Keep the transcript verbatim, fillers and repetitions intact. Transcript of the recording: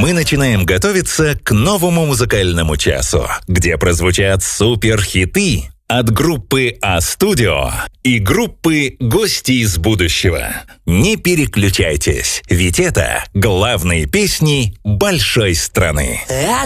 Мы начинаем готовиться к новому музыкальному часу, где прозвучат суперхиты от группы А-Студио и группы «Гости из будущего». Не переключайтесь, ведь это главные песни большой страны.